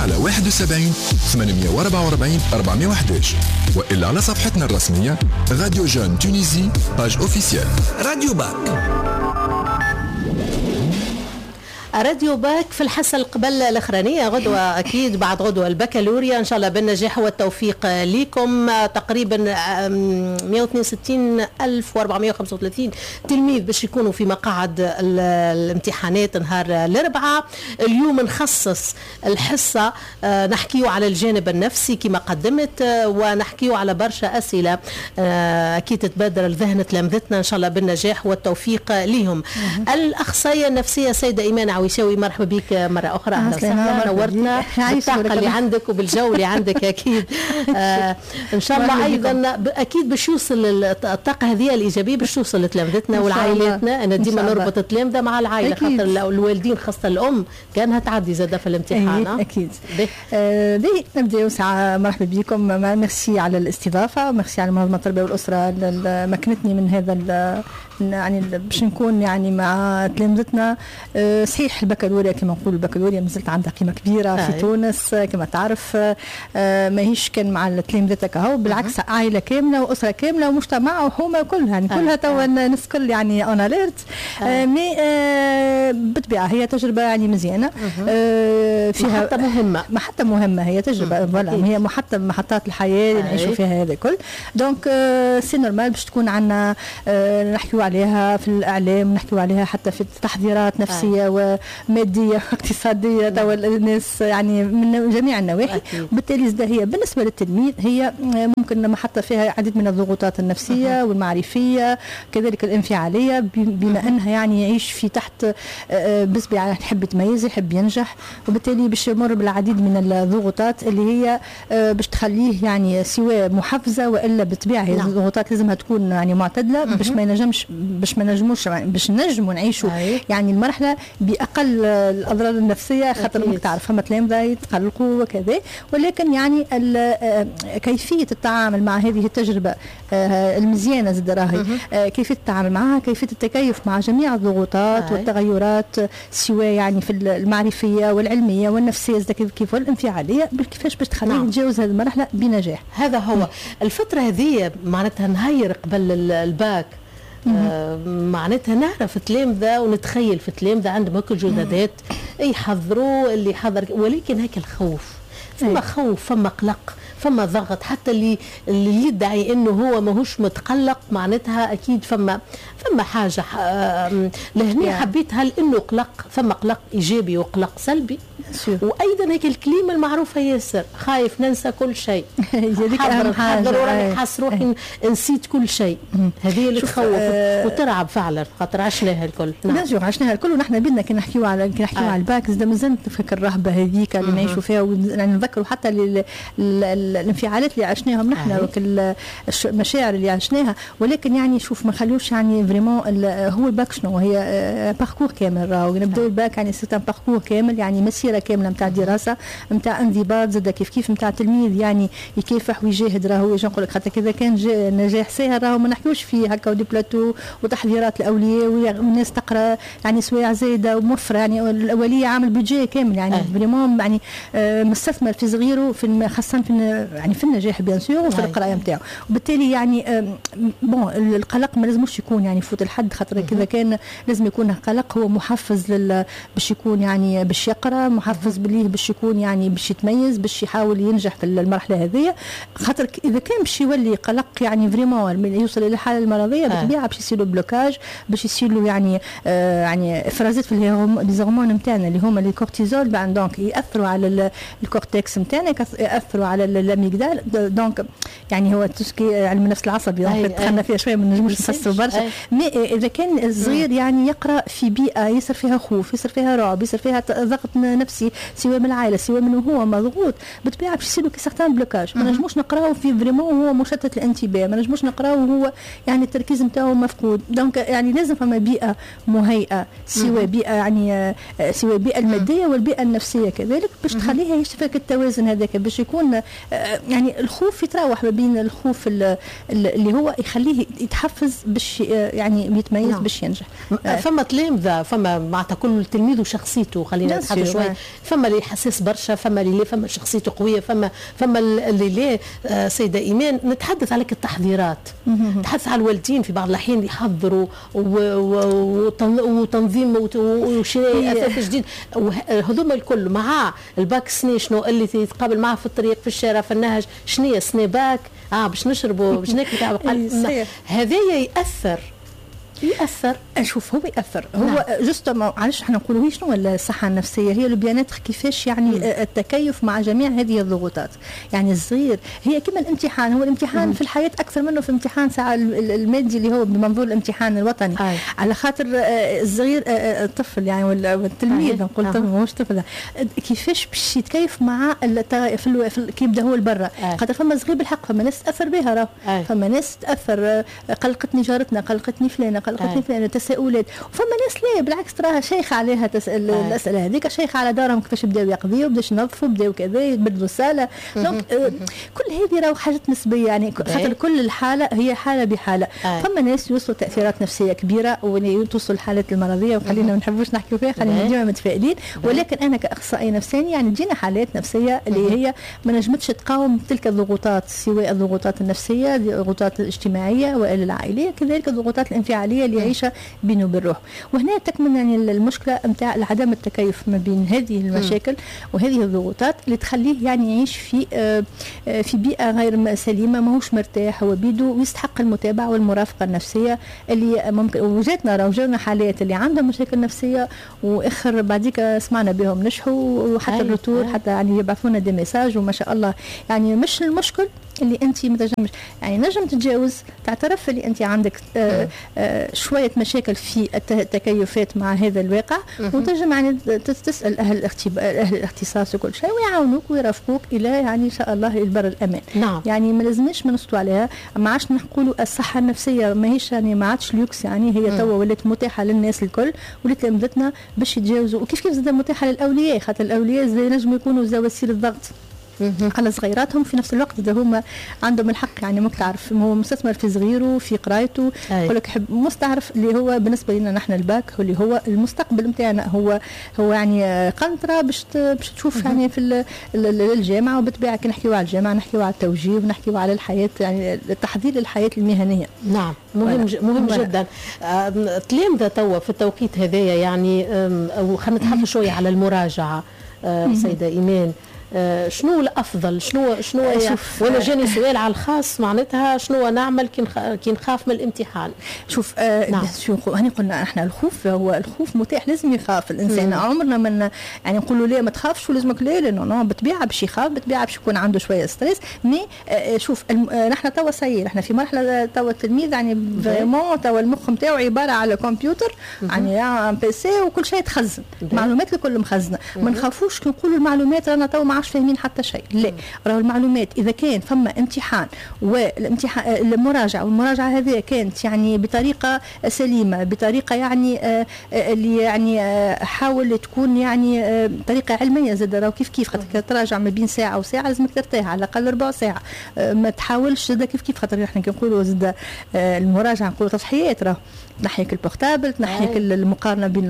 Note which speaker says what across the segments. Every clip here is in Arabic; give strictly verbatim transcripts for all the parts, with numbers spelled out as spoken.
Speaker 1: على واحد وسبعين ثمانمية وأربعة وأربعين أربعمية وأحد عشر وإلا على صفحتنا الرسمية راديو جون تونيزي باج اوفيسيال.
Speaker 2: راديو باك.
Speaker 3: راديو باك في الحصة قبل الأخرانية غدوة أكيد بعد غدوة البكالوريا إن شاء الله بالنجاح والتوفيق لكم. تقريبا مئة واثنين وستين ألف وأربعمية وخمسة وثلاثين تلميذ باش يكونوا في مقاعد الامتحانات نهار الأربعاء. اليوم نخصص الحصة نحكيو على الجانب النفسي كما قدمت ونحكيو على برشا أسئلة أكيد تتبادر لذهن تلامذتنا إن شاء الله بالنجاح والتوفيق لهم. الأخصائية النفسية سيدة إيمان ويساوي مرحبا بك مرة أخرى. أهلا وسهلا نورتنا بالطاقة اللي عندك وبالجو اللي عندك أكيد. آه إن شاء الله أيضا أكيد باش يوصل الطاقة هذه الإيجابية باش توصل لتلامذتنا والعائلاتنا. أنا ديما نربط التلامذة مع العائلة خاطر الوالدين خاصة الأم كانها تعدي زادة في الامتحان.
Speaker 4: أكيد, أكيد. باهي نبدأ ساعة. مرحبا بكم. ميرسي على الاستضافة وميرسي على منظمة التربية والأسرة مكنتني من هذا يعني باش نكون يعني مع تلامذتنا. صحيح البكالوريا كما نقول البكالوريا مازالت عندها قيمة كبيرة آه. في تونس كما تعرف. ماهيش كان مع التلامذة هو بالعكس عائلة كاملة وأسرة كاملة ومجتمع وحومة كلها يعني آه. كلها توا الناس كل يعني اون اليرت. آه. مي آه بالطبيعة هي تجربة يعني مزيانة. آه
Speaker 3: فيها محطة مهمة
Speaker 4: محطة مهمة هي تجربة فوالا هي محطة من محطات الحياة اللي نعيشوا فيها هذا كل. دونك آه سي نورمال باش تكون عندنا آه نحكيو عليها في الإعلام نحكيو عليها حتى في تحضيرات نفسية آه. ومادية واقتصادية توا الناس يعني من جميع النواحي. وبالتالي زدا هي بالنسبة للتلميذ هي ممكن محطة فيها عديد من الضغوطات النفسية أه. والمعرفية كذلك الانفعالية بما أه. أنها يعني يعيش في تحت بسبب يحب يتميز يحب ينجح وبالتالي باش يمر بالعديد من الضغوطات اللي هي باش تخليه يعني سواء محفزة وإلا بالطبيعة هي الضغوطات لازمها تكون يعني معتدلة باش ما ينجمش باش ما نجموش باش نجموا نعيشوا يعني المرحلة بأقل الأضرار النفسية خاطر انك تعرف فما تلامذة يتقلقوا وكذا. ولكن يعني كيفية التعامل مع هذه التجربة المزيانة زاد راهي كيفية التعامل معها كيفية التكيف مع جميع الضغوطات آه. والتغيرات سواء يعني في المعرفية والعلمية والنفسية زاد كيف كيف والانفعالية كيفاش باش تخليه نعم. يتجاوز هذه المرحلة بنجاح.
Speaker 3: هذا هو م. الفترة هذه معناتها نهاير قبل الباك. آه معناتها نعرف تلامذة ونتخيل في تلامذة عندهم هكا الجدادات يحضروا اللي حضر ولكن هيك الخوف فما خوف فما قلق فما ضغط حتى اللي اللي يدعي انه هو ماهوش متقلق معناتها اكيد فما فما حاجه لهنا حبيت هل انه قلق فما قلق ايجابي وقلق سلبي. وايضا هيك الكلمه المعروفه ياسر خايف ننسى كل شيء حاضر حاضر وراني حاس روحي نسيت كل شيء. هذه اللي تخوف آه وترعب فعلا خاطر عشناها الكل.
Speaker 4: نعم عشناها الكل ونحن بدنا كي نحكيو على كي نحكيو آه. على الباك زاد مازال نفكر الرهبه هذيك اللي نعيشوا فيها ونذكروا حتى الانفعالات اللي عشناها نحن آه. المشاعر اللي عشناها. ولكن يعني شوف ما خلوش يعني فريمون هو الباك شنو هي باركور كامل راهو نبداو الباك يعني سيت ان باركور كامل يعني مسيره كامله نتاع دراسه نتاع انضباط زاد كيف كيف نتاع تلميذ يعني يكافح ويجاهد راهو يجي نقول لك حتى كذا كان نجاح ساهر راهو ما نحكيوش فيه هكا ودي بلاتو وتحضيرات الاولياء والناس تقرا يعني سوايع زايده وموفره يعني الاوليه عامل بودجي كامل يعني فريمون يعني مستثمر في صغيره في خاصه في يعني في النجاح بيان سور وفي القرايه نتاعو. وبالتالي يعني بون القلق ما لازمش يكون يعني يفوت الحد خاطر كذا كان لازم يكون قلق هو محفز لل باش يكون يعني باش يقرا محفز بليه باش يكون يعني باش يتميز باش يحاول ينجح في المرحله هذه. خاطر اذا كان باش يولي قلق يعني فريمون يوصل الى الحاله المرضيه بالطبيعه باش يصير له بلوكاج باش يصير له يعني آه يعني افرازات في الهرمون نتاعنا اللي هما الكورتيزول بعد دونك ياثروا على الكورتكس نتاعنا ياثروا على الاميجدال دونك يعني هو تسكي علم النفس العصبي دخلنا فيها شويه ما نجموش نفسروا برشا. مي اذا كان الصغير يعني يقرا في بيئه يصير فيها خوف يصير فيها رعب يصير فيها ضغط نفسي سواء من العائله سواء منه هو مضغوط بالطبيعه باش يصير له سيغتان بلوكاج. ما نجموش نقراو في فريمون هو مشتت الانتباه ما نجموش نقراو هو يعني التركيز نتاعو مفقود. دونك يعني لازم فما بيئه مهيئه سواء بيئه يعني سواء البيئه الماديه والبيئه النفسيه كذلك باش تخليها يشتفك التوازن هذاك باش يكون يعني الخوف يتراوح ما بين الخوف اللي هو يخليه يتحفز باش يعني بيتميز نعم. باش ينجح.
Speaker 3: فما تلامذة، فما معناتها كل تلميذ وشخصيته، خلينا نتحدث شوي. فما اللي حساس برشا، فما اللي لا، فما شخصيته قويه، فما فما اللي لا. آه سيده ايمان، نتحدث عليك التحضيرات، نتحدث على الوالدين في بعض الاحيان يحضروا وتنظيم وشراء اثاث جديد، وهذوما الكل مع الباك سني شنو اللي تتقابل معه في الطريق في الشارع في النهج، شنو سني باك اه باش نشربوا باش ناكلوا، هذايا ياثر يأثر.
Speaker 4: شوف هو يأثر، هو نعم. جوستومون علاش احنا نقولوا شنو الصحة النفسية، هي البيانات كيفاش يعني مم. التكيف مع جميع هذه الضغوطات. يعني الصغير هي كما الامتحان، هو الامتحان مم. في الحياة أكثر منه في امتحان ساعة المادي اللي هو بمنظور الامتحان الوطني. أي. على خاطر الصغير الطفل يعني والتلميذ، نقول طفل مش طفل، كيفاش باش يتكيف مع في كي يبدا هو لبرا، خاطر فما صغير بالحق فما ناس تأثر بها، راه فما ناس تأثر، قلقتني جارتنا، قلقتني فلانة، قلقتني فلانة، تساؤلات. وفما ناس لا بالعكس تراها شيخه عليها تسأل الاسئله هذيك، شيخه على دارهم كيفاش بداو يقضيوا، بداش ينظفوا، بداو كذا يبدلوا الصاله. دونك كل هذه راهو حاجات نسبيه، يعني خاطر كل الحاله هي حاله بحاله. فما ناس يوصلوا تاثيرات نفسيه كبيره ويوصلوا الحالات المرضيه، وخلينا ما نحبوش نحكيوا فيها، خلينا ديما متفائلين. ولكن انا كاخصائي نفساني يعني تجينا حالات نفسيه اللي هي ما نجمتش تقاوم تلك الضغوطات، سواء الضغوطات النفسيه، الضغوطات الاجتماعيه والا العائليه، كذلك الضغوطات الانفعاليه اللي يعيشها بينه وبين روحه. وهنا تكمن يعني المشكله نتاع عدم التكيف ما بين هذه المشاكل وهذه الضغوطات اللي تخليه يعني يعيش في في بيئه غير سليمه، ماهوش مرتاح هو بيدو، ويستحق المتابعه والمرافقه النفسيه اللي ممكن. وجاتنا راه وجاونا حالات اللي عندهم مشاكل نفسيه واخر بعديك سمعنا بهم نجحوا، وحتى الرتور حتى يعني يبعثونا دي ميساج وما شاء الله. يعني مش المشكل اللي انت ما تنجمش، يعني نجم تتجاوز، تعترف اللي انت عندك آآ آآ شويه مشاكل في التكيفات مع هذا الواقع، وتنجم يعني تسال اهل الاختبار اهل الاختصاص وكل شيء، ويعاونوك ويرافقوك الى يعني ان شاء الله البر الامان.
Speaker 3: نعم.
Speaker 4: يعني ما لازمناش ما نسطوا عليها، ما عادش نقولوا الصحه النفسيه ماهيش يعني ما عادش لوكس، يعني هي توا ولات متاحه للناس الكل، ولات لمدتنا باش يتجاوزوا، وكيف كيف زاد متاحه للاولياء، خاطر الاولياء زي نجموا يكونوا زي وسيله ضغط على صغيراتهم في نفس الوقت، ده هما عندهم الحق. يعني ممكن تعرف هو مستثمر في صغيره في قرايته، يقول لك حب مستعرف اللي هو بالنسبه لنا نحن الباك اللي هو المستقبل نتاعنا، هو هو يعني قنطره باش باش تشوف يعني في الجامعه، وبالطبيعه كي نحكيو على الجامعه نحكيو على التوجيه ونحكيو على الحياه، يعني التحضير للحياه المهنيه.
Speaker 3: نعم مهم ج... مهم ولا. جدا. تلامذه توا في التوقيت هذايا يعني، وخلينا نتحدث شويه على المراجعه. سيده ايمان، آه شنو الافضل؟ شنو شنو شوف وانا جاني سؤال على الخاص، معناتها شنو نعمل كي كي نخاف من الامتحان؟
Speaker 4: شوف آه نعم. شوف هني قلنا احنا الخوف هو الخوف متاح، لازم يخاف الانسان. مم. عمرنا من يعني نقولوا لا ما تخافش ولازمك لا لا نو بالطبيعه باش يخاف، بالطبيعه باش يكون عنده شويه ستريس. مي آه شوف آه نحن توا سير احنا في مرحله توا التلميذ يعني فريمون توا المخ نتاعو عباره على كمبيوتر، يعني ان بي سي وكل شيء تخزن، المعلومات الكل مخزنه. ما نخافوش كي نقولوا المعلومات رانا توا ما فاهمين حتى شيء، لا راهو المعلومات اذا كان فما امتحان والامتحان المراجعه والمراجعه هذه كانت يعني بطريقه سليمه، بطريقه يعني آه اللي يعني آه حاول تكون يعني آه طريقه علميه زاد، راهو كيف كيف خاطر تراجع ما بين ساعه وساعه لازمك ترتاح على الاقل ربع ساعه، آه ما تحاولش زاد كيف كيف خاطر احنا كنقولوا زاد آه المراجعه نقولوا تضحيات، راهو تنحيك البورتابل، تنحيك المقارنه بين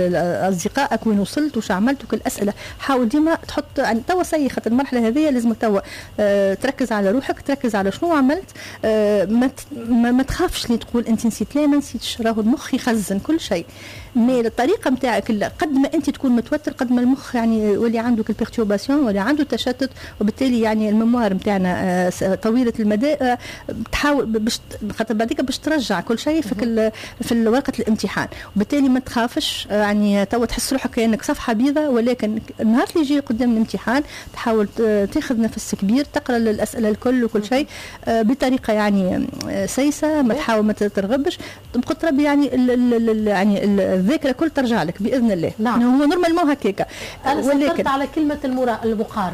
Speaker 4: اصدقائك وين وصلت وش عملت وكل الاسئله، حاول ديما تحط يعني توا سي خاطر المرحله هذه لازم توا آه تركز على روحك، تركز على شنو عملت، آه ما, ما, ما تخافش اللي تقول انت نسيت، لا ما نسيتش، راهو المخ يخزن كل شيء. مي الطريقه نتاعك قد ما انت تكون متوتر قد ما المخ يعني يولي عنده البيرتورباسيون ولا عنده تشتت، وبالتالي يعني الميموار نتاعنا آه طويله المدى آه تحاول باش خاطر بعديك باش ترجع كل شيء في في ورقه الامتحان، وبالتالي ما تخافش آه يعني توا تحس روحك كانك صفحه بيضاء، ولكن النهار اللي يجي قدام الامتحان تحاول تاخذ نفس كبير، تقرا الاسئله الكل وكل شيء آه بطريقه يعني سيسه، ما تحاول ما ترغبش، تبقى تربي يعني ال ال ال يعني الذاكره كل ترجع لك باذن الله.
Speaker 3: نعم.
Speaker 4: هو نورمالمون هكاكا.
Speaker 3: انا سافرت على كلمه المرا... المقارنه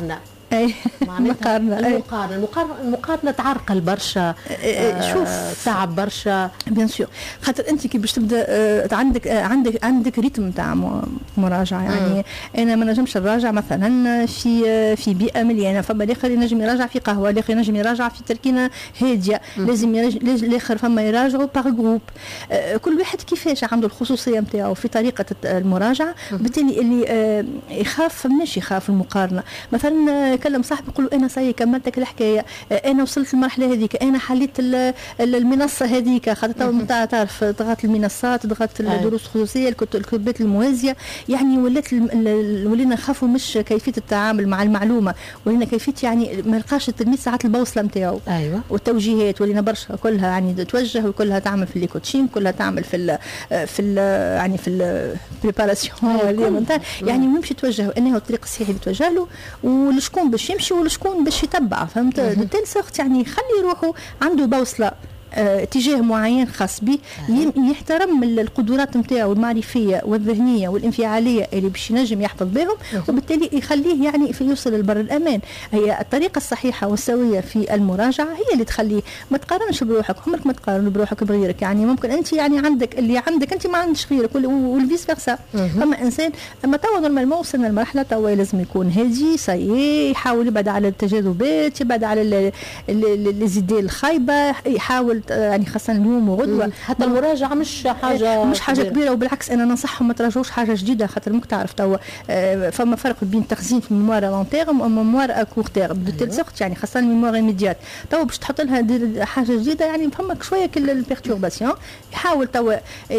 Speaker 4: اي مقارنه
Speaker 3: المقارنه المقارنه تعرقل برشا.
Speaker 4: شوف
Speaker 3: تعب برشا
Speaker 4: بيان سور، خاطر انت كي باش تبدا عندك عندك عندك ريتم تاع مراجعه. يعني انا ما نجمش نراجع مثلا في في بيئه مليانه، فما الاخر ينجم يراجع في قهوه، الاخر ينجم يراجع في تركينه هاديه، لازم الاخر فما يراجعوا باغ جروب. كل واحد كيفاش عنده الخصوصيه نتاعو في طريقه المراجعه، بالتالي اللي يخاف مش يخاف المقارنه. مثلا كلم صاحبي يقول له انا صاي كملتك الحكايه، انا وصلت للمرحله هذيك، انا حليت المنصه هذيك، خاطر تعرف ضغط المنصات، ضغط الدروس الخصوصيه، الكتبات الموازيه، يعني ولات ولينا نخافوا مش كيفيه التعامل مع المعلومه، ولينا كيفيه يعني ما لقاش التلميذ ساعات البوصله نتاعو.
Speaker 3: ايوه
Speaker 4: والتوجيهات ولينا برشا كلها يعني توجه، وكلها تعمل في الكوتشين، كلها تعمل في ال في ال يعني في البريباراسيون يعني نمشي توجه انه الطريق الصحيح اللي توجه له، ولشكون باش يمشي ولشكون باش يتبع. فهمت؟ بالتالي سخت يعني خلي روحه عنده بوصله اتجاه معين خاص به، يحترم القدرات نتاعو المعرفيه والذهنيه والانفعاليه اللي باش ينجم يحفظ بهم، وبالتالي يخليه يعني في يوصل للبر الامان. هي الطريقه الصحيحه والسويه في المراجعه هي اللي تخليه ما تقارنش بروحك، عمرك ما تقارن بروحك بغيرك. يعني ممكن انت يعني عندك اللي عندك انت ما عندش غيرك، والفيس فيرسا. اما انسان اما توا نورمالمون وصلنا لمرحله توا لازم يكون هادي ساي، يحاول يبعد على التجاذبات، يبعد على الزيدات الخايبه، يحاول يعني خاصة اليوم وغدوة.
Speaker 3: حتى المراجعة مش حاجة
Speaker 4: مش حاجة كبيرة, كبيرة وبالعكس أنا ننصحهم ما تراجعوش حاجة جديدة، خاطر ممكن تعرف توا فما فرق بين تخزين في الميموار لون تيرم وميموار كور تيرم بالتالي سقط، يعني خاصة الميموار إيميديات. توا باش تحط لها حاجة جديدة يعني فما شوية كل البيرتورباسيون. يحاول توا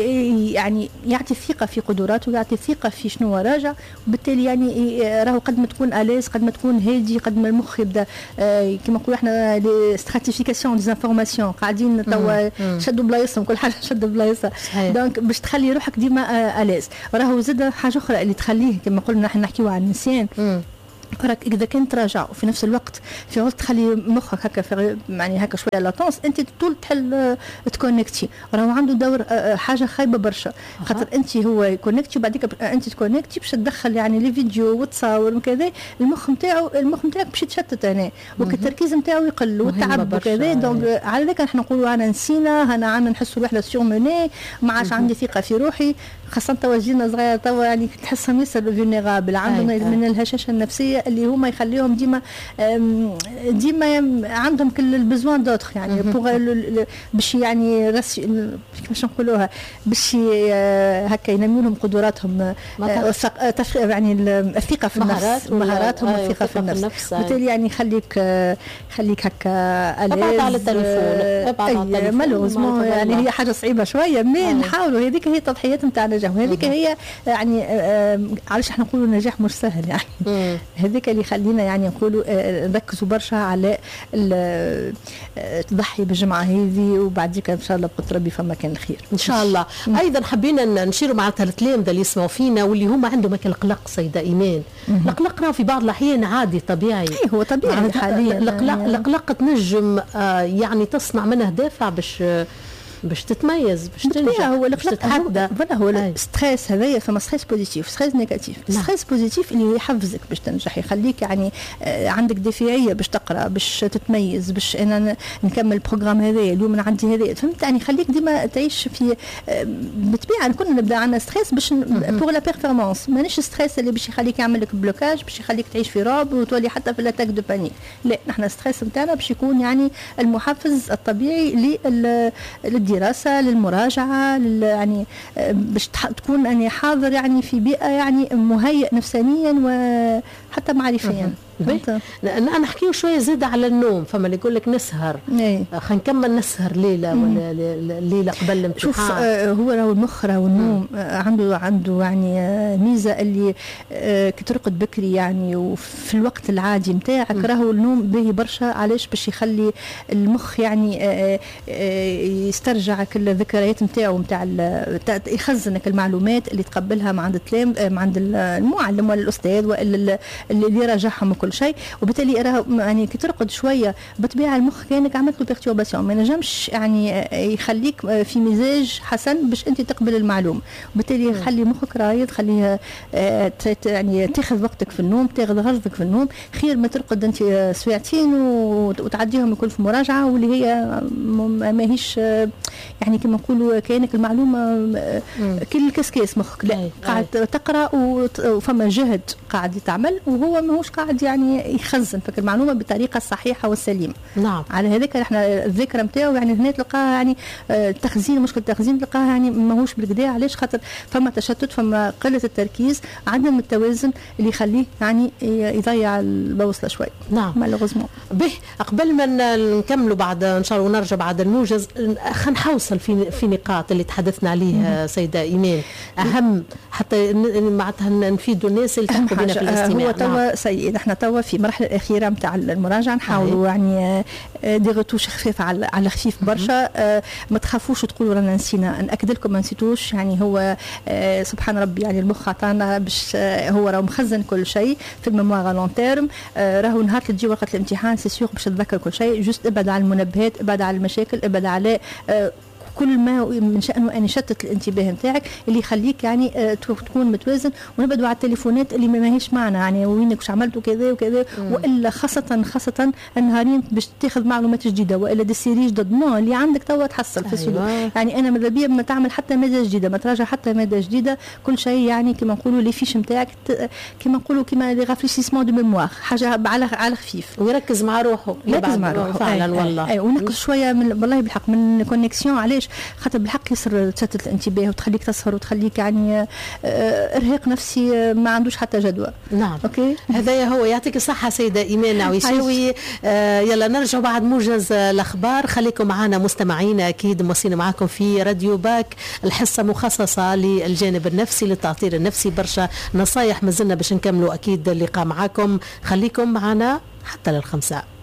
Speaker 4: يعني يعطي ثقة في قدراته ويعطي ثقة في شنو راجع، وبالتالي يعني راهو قد ما تكون أليز، قد ما تكون هادي، قد ما المخ يبدا كما نقولوا احنا لي ستراتيفيكاسيون دي انفورماسيون قاعدين توا شدوا بلايصهم، كل حاجه شد بلايصها. دونك باش تخلي روحك ديما اليز. راهو زاد حاجه اخرى اللي تخليه كما قلنا نحن نحكيو عن النسيان. راك اذا كنت تراجع وفي نفس الوقت في وقت تخلي مخك هكا في يعني هكا شويه لاتونس، انت طول تحل تكونكتي. راهو عنده دور حاجه خايبه برشا، خاطر انت هو كونكتي وبعديك انت تكونكتي باش تدخل يعني لي فيديو وتصور وكذا، المخ نتاعو المخ نتاعك باش يتشتت هنا والتركيز نتاعو يقل والتعب وكذا. دونك على ذلك نحن نقولوا انا نسينا، انا عندنا نحسوا روحنا سيرموني، ما عادش عندي ثقه في روحي، خاصه توا جينا صغير توا يعني تحسهم ياسر فولنيرابل، عندهم من الهشاشه النفسيه اللي هما يخليهم ديما ديما عندهم كل البزوان دوتر يعني باش يعني كيفاش نقولوها باش هكا ينميوا لهم قدراتهم يعني الثقه في النفس، مهاراتهم والثقه في النفس. بالتالي يعني خليك خليك هكا
Speaker 3: ابعد على التليفون، ابعد على التليفون
Speaker 4: مالوزمون يعني هي حاجه صعيبه شويه، مي نحاولوا. هذيك هي التضحيات نتاع النجاح، وهذيك هي يعني علاش احنا نقولوا النجاح مش سهل يعني. هذيك اللي يخلينا يعني نقولوا نركزوا برشا على تضحي بالجمعه هذه، وبعديك ان شاء الله بقدر ربي فما كان الخير
Speaker 3: ان شاء الله. ايضا حبينا نشيروا مع التلامذه اللي يسمعوا فينا واللي هم عندهم هكا القلق سيده ايمان. القلق راه في بعض الاحيان عادي طبيعي.
Speaker 4: اي هو طبيعي حاليا.
Speaker 3: القلق تنجم يعني تصنع منه دافع باش باش تتميز، باش تنجح،
Speaker 4: هو
Speaker 3: باش تتحدى.
Speaker 4: فوالا هو الستريس هذايا فما ستريس بوزيتيف ستريس نيجاتيف. الستريس بوزيتيف اللي يحفزك باش تنجح، يخليك يعني آه عندك دافعيه باش تقرا، باش تتميز، باش انا نكمل البروغرام هذايا اليوم انا عندي هذايا، فهمت يعني يخليك ديما تعيش في آه بالطبيعه. كنا نبدا عندنا ستريس باش بور لا بيرفورمانس، مانيش ستريس اللي باش يخليك يعمل لك بلوكاج، باش يخليك تعيش في رعب وتولي حتى في الاتاك دو بانيك. لا، نحن ستريس نتاعنا باش يكون يعني المحفز الطبيعي لل الدراسة، للمراجعة، لل يعني باش تكون يعني حاضر يعني في بيئة يعني مهيئ نفسانيا وحتى معرفيا.
Speaker 3: انا نحكيو شويه زياده على النوم. فما اللي يقول لك نسهر، خلينا نكمل نسهر ليله ولا ليله قبل الامتحان.
Speaker 4: شوف آه هو راهو المخ راهو النوم آه عنده عنده يعني آه ميزه اللي آه كي ترقد بكري يعني وفي الوقت العادي نتاعك راهو النوم باهي برشا. علاش؟ باش يخلي المخ يعني آه آه يسترجع كل الذكريات نتاعو نتاع يخزنك المعلومات اللي تقبلها مع عند التلام مع عند المعلم ولا الاستاذ ولا اللي يراجعهم وكل شيء. وبالتالي راه يعني كي ترقد شويه بطبيعه المخ كانك عملت له بيرتورباسيون، ما نجمش يعني يخليك في مزاج حسن باش انت تقبل المعلومه. وبالتالي خلي مخك رايد، خليه يعني تاخذ وقتك في النوم، تاخذ غرضك في النوم. خير ما ترقد انت ساعتين وتعديهم الكل في مراجعه واللي هي ماهيش يعني كما نقولوا كانك المعلومه كل كسكاس مخك، لا قاعد تقرا وفما جهد قاعد يتعمل وهو ماهوش قاعد يعني يخزن فك المعلومه بالطريقه الصحيحه والسليمه.
Speaker 3: نعم.
Speaker 4: على هذاك احنا الذاكره نتاعو يعني هنا تلقاها يعني التخزين، مشكل التخزين تلقاها يعني ماهوش بالكدا. علاش؟ خاطر فما تشتت، فما قله التركيز، عدم التوازن اللي يخليه يعني يضيع البوصله شوي.
Speaker 3: نعم
Speaker 4: مالوغوزمون.
Speaker 3: به قبل ما نكملوا بعد ان شاء الله ونرجع بعد الموجز، خلينا نحوصل في في نقاط اللي تحدثنا عليها سيده ايمان، اهم حتى معناتها نفيدوا الناس اللي تحكوا بنا في الاستماع.
Speaker 4: هو توا سيد احنا توا في المرحله الاخيره نتاع المراجعه، نحاولوا يعني دي غوتوش خفيف على على خفيف برشا. ما تخافوش تقولوا رانا نسينا، ناكد لكم ما نسيتوش. يعني هو سبحان ربي يعني المخ عطانا باش هو راه مخزن كل شيء في الميموار لون تيرم. راهو نهار تجي ورقه الامتحان سي سيغ باش تتذكر كل شيء. جوست ابعد على المنبهات، ابعد على المشاكل، ابعد على كل ما من شأنه أن يشتت الانتباه نتاعك اللي يخليك يعني آه تكون متوازن. ونبعدوا على التليفونات اللي ما ماهيش معنا، يعني وينك وش عملت وكذا وكذا. والا خاصه خاصه النهارين باش تاخذ معلومات جديده، والا دي سيريج ضد نو اللي عندك توا تحصل في السوق. أيوة. يعني انا ماذا بيا ما تعمل حتى ماده جديده، ما تراجع حتى ماده جديده، كل شيء يعني كما نقولوا لي فيش نتاعك كما نقولوا كما لي رافليسيسمون دو ميموار، حاجه على على خفيف.
Speaker 3: ويركز مع روحه،
Speaker 4: يركز مع روحه فعلا. أي والله. أي ونقص شويه من والله بالحق من كونيكسيون. علاش؟ خاطر بالحق يصير تشتت الانتباه وتخليك تسهر وتخليك يعني ارهاق نفسي ما عندوش حتى جدوى.
Speaker 3: نعم. اوكي هذا هو. يعطيك الصحه سيده ايمان عويشاوي. آه يلا نرجع بعد موجز الاخبار. خليكم معنا مستمعينا، اكيد موصين معكم في راديو باك الحصه مخصصه للجانب النفسي، للتعطير النفسي. برشا نصايح مازلنا باش نكملوا اكيد اللقاء معكم. خليكم معنا حتى للخمسه.